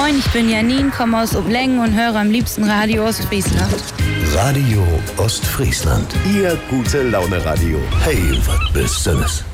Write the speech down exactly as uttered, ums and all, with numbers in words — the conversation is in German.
Moin, ich bin Janine, komme aus Obleng und höre am liebsten Radio Ostfriesland. Radio Ostfriesland. Ihr gute Laune Radio. Hey, was bist du?